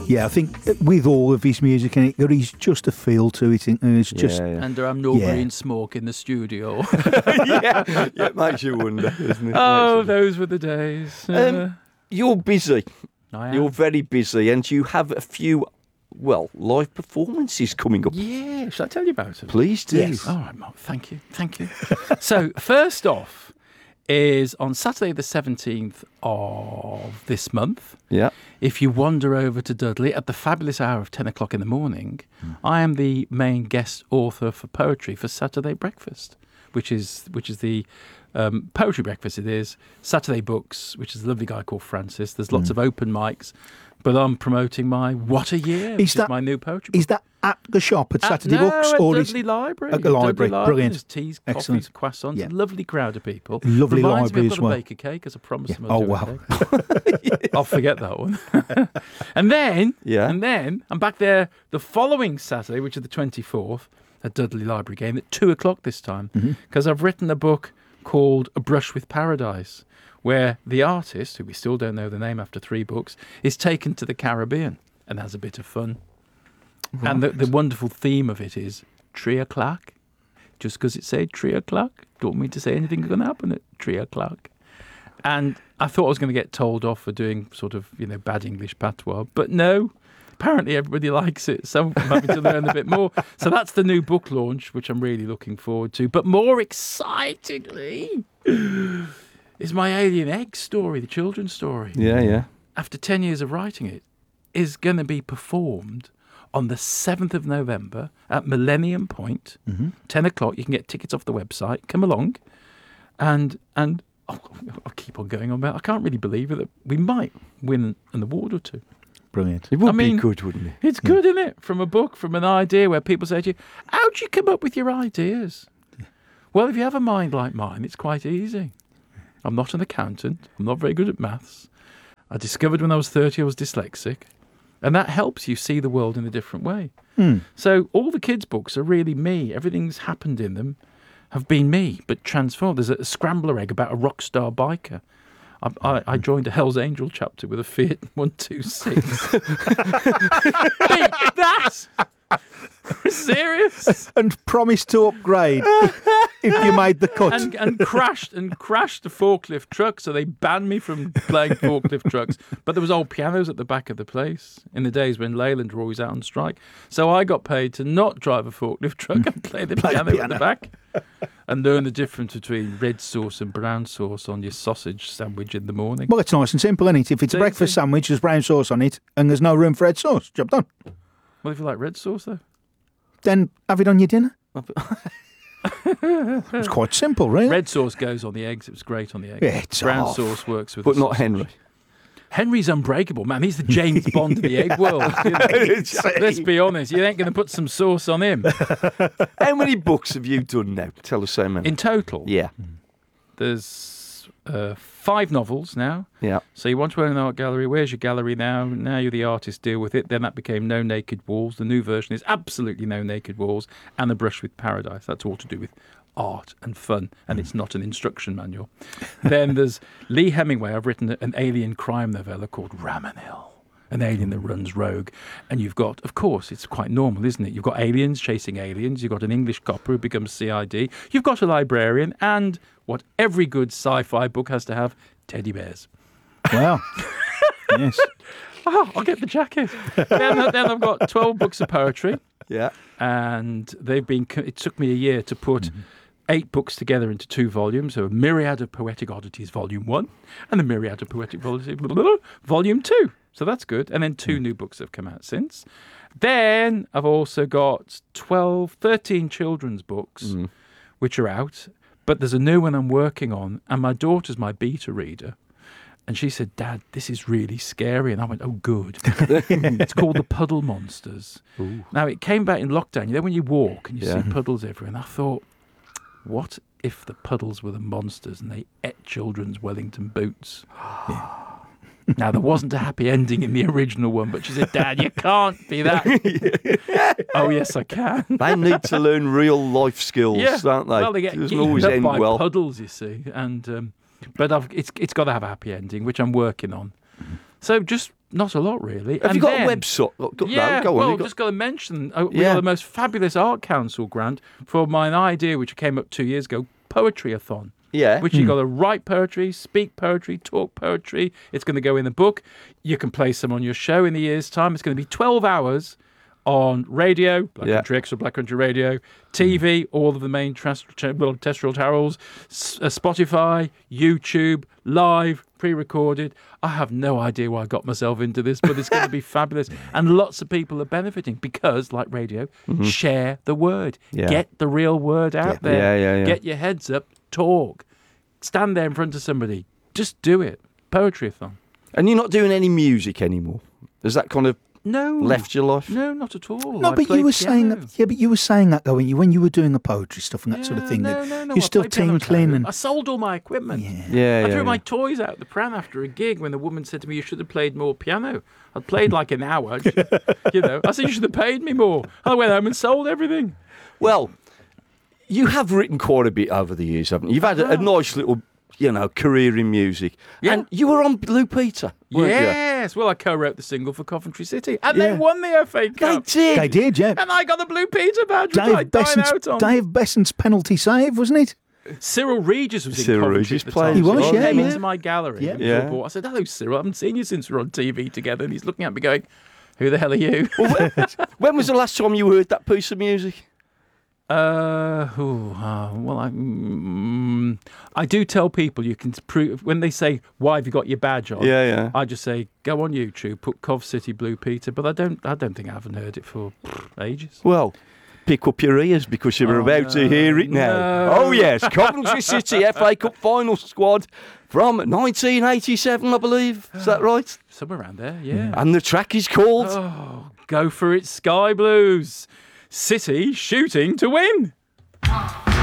Yeah, I think with all of his music in it, there is just a feel to it. It's just And there are no green smoke in the studio. It makes you wonder, doesn't it? Oh, those were the days. You're busy. I am. You're very busy, and you have a few, live performances coming up. Yeah, shall I tell you about it? Please do. Yes. All right, Mark. Thank you. So, first off is on Saturday the 17th of this month. Yeah. If you wander over to Dudley at the fabulous hour of 10 o'clock in the morning, I am the main guest author for poetry for Saturday Breakfast, which is the poetry breakfast. It is Saturday Books, which is a lovely guy called Francis. There's lots of open mics, but I'm promoting my What a Year, which is my new poetry book. Is that at the shop at Saturday Books? At or Dudley Library. At the library. Brilliant. There's teas, Excellent. coffees, croissants. Yeah. Lovely crowd of people. Lovely Reminds library me, I've as got well. a baker cake, as I promised Yeah. them I'd Oh, do a wow. cake. I'll forget that one. and then I'm back there the following Saturday, which is the 24th, at Dudley Library again at 2 o'clock this time, because I've written a book called A Brush with Paradise, where the artist, who we still don't know the name after 3 books, is taken to the Caribbean and has a bit of fun. Right. And the wonderful theme of it is 3 o'clock. Just because it said 3 o'clock, don't mean to say anything's going to happen at 3 o'clock. And I thought I was going to get told off for doing sort of, bad English patois, but no. Apparently everybody likes it, so I'm having to learn a bit more. So that's the new book launch, which I'm really looking forward to. But more excitingly is my Alien Egg story, the children's story. Yeah. After 10 years of writing it, is going to be performed on the 7th of November at Millennium Point, 10 o'clock. You can get tickets off the website. Come along. And I'll keep on going on about it. I can't really believe it that we might win an award or two. Brilliant. It would be good, wouldn't it? It's good, isn't it? From a book, from an idea where people say to you, how'd you come up with your ideas? Well, if you have a mind like mine, it's quite easy. I'm not an accountant. I'm not very good at maths. I discovered when I was 30 I was dyslexic. And that helps you see the world in a different way. So all the kids' books are really me. Everything's happened in them have been me, but transformed. There's a Scrambler Egg about a rock star biker. I joined a Hell's Angel chapter with a Fiat 126. Beat that! Serious? And promised to upgrade if you made the cut. And crashed the forklift truck, so they banned me from playing forklift trucks. But there was old pianos at the back of the place in the days when Leyland were always out on strike. So I got paid to not drive a forklift truck and play the piano at the back. And learn the difference between red sauce and brown sauce on your sausage sandwich in the morning. Well, it's nice and simple, isn't it? If it's a breakfast sandwich, there's brown sauce on it, and there's no room for red sauce. Job done. Well, if you like red sauce, though? Then have it on your dinner. It's quite simple, really. Red sauce goes on the eggs. It was great on the eggs. Yeah, it's brown off. sauce works with But the not sausage. Henry. Henry's unbreakable, man. He's the James Bond of the egg world. Let's be honest. You ain't going to put some sauce on him. How many books have you done now? Tell us how many. In total, Yeah. there's 5 novels now. Yeah. So you want to own an art gallery. Where's your gallery now? Now you're the artist, deal with it. Then that became No Naked Walls. The new version is absolutely No Naked Walls and A Brush with Paradise. That's all to do with art and fun, and it's not an instruction manual. Then there's Lee Hemingway. I've written an alien crime novella called Ramonil, an alien that runs rogue. And you've got, of course, it's quite normal, isn't it? You've got aliens chasing aliens. You've got an English copper who becomes CID. You've got a librarian, and what every good sci-fi book has to have, teddy bears. Wow. Yes. Oh, I'll get the jacket. then I've got 12 books of poetry. Yeah. And it took me a year to put 8 books together into 2 volumes. So A Myriad of Poetic Oddities, Volume 1, and A Myriad of Poetic Oddities, Volume 2. So that's good. And then 2 new books have come out since. Then I've also got 13 children's books, which are out. But there's a new one I'm working on, and my daughter's my beta reader. And she said, Dad, this is really scary. And I went, oh, good. It's called The Puddle Monsters. Ooh. Now, it came back in lockdown. You know when you walk and you see puddles everywhere? And I thought, what if the puddles were the monsters and they ate children's Wellington boots? Now, there wasn't a happy ending in the original one, but she said, Dad, you can't be that. Oh, yes, I can. They need to learn real life skills, don't they? Well, they get it doesn't eaten always up end by well. puddles, you see. And but it's got to have a happy ending, which I'm working on. So just Not a lot, really. Have And you got then- a website? Yeah, No, go on. well, You've got- just got to mention we Yeah. got the most fabulous Art Council grant for my idea, which came up 2 years ago, Poetry-a-thon. Yeah. Which you got to write poetry, speak poetry, talk poetry. It's going to go in the book. You can play some on your show in a year's time. It's going to be 12 hours on radio, Black Country Extra, Black Country Radio, TV, all of the main terrestrial channels, Spotify, YouTube, live, pre-recorded. I have no idea why I got myself into this, but it's going to be fabulous. And lots of people are benefiting because, like radio, share the word. Yeah. Get the real word out there. Yeah. Get your heads up. Talk. Stand there in front of somebody. Just do it. Poetry-a-thon. And you're not doing any music anymore. Has that kind of No. left your life? No, not at all. No, I but play you were piano. saying that. Yeah, but you were saying that though when you were doing the poetry stuff and that sort of thing. No, that no, you're I still play piano. tinkling and I sold all my equipment. Yeah. I threw my toys out the pram after a gig when the woman said to me, "You should have played more piano." I'd played like an hour. I said, "You should have paid me more." I went home and sold everything. Well, you have written quite a bit over the years, haven't you? You've had a nice little, career in music. Yeah. And you were on Blue Peter, weren't you? Yes. Well, I co-wrote the single for Coventry City, and they won the FA They Cup. did. they did, yeah. And I got the Blue Peter badge. which I dine out on. Dave Besson's penalty save, wasn't it? Cyril Regis was in Cyril Coventry Regis at the played time. He was, So he yeah, came yeah. into my gallery. Yeah. and Yeah. Paul Ball. I said, "Hello, Cyril. I haven't seen you since we were on TV together." And he's looking at me going, "Who the hell are you?" When was the last time you heard that piece of music? I do tell people you can prove when they say, "Why have you got your badge on?" Yeah. I just say, "Go on YouTube, put Cov City Blue Peter." But I don't think I haven't heard it for ages. Well, pick up your ears because you're about to hear it now. no. Oh, yes. Coventry City FA Cup final squad from 1987, I believe. Is that right? Somewhere around there, yeah. And the track is called... Oh, go for it, Sky Blues. City shooting to win.